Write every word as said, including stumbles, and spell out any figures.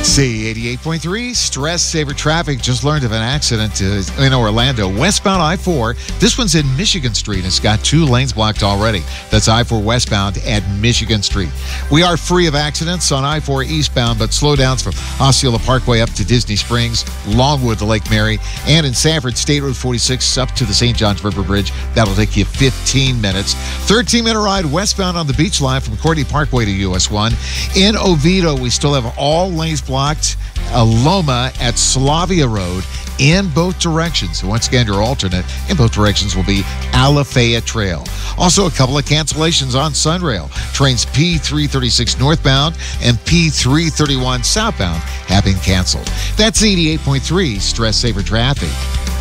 C eighty-eight point three, Stress Saver Traffic. Just learned of an accident uh, in Orlando. Westbound I four. This one's in Michigan Street. It's got two lanes blocked already. That's I four westbound at Michigan Street. We are free of accidents on I four eastbound, but slowdowns from Osceola Parkway up to Disney Springs, Longwood to Lake Mary, and in Sanford, State Road forty-six up to the Saint Johns River Bridge. That'll take you fifteen minutes. thirteen-minute ride westbound on the Beach Line from Courtney Parkway to U S one. In Oviedo, we still have all lanes blocked. Loma at Slavia Road in both directions. So once again, your alternate in both directions will be Alafaya Trail. Also, a couple of cancellations on Sunrail. Trains P three thirty-six northbound and P three thirty-one southbound have been canceled. That's eighty-eight point three Stress Saver Traffic.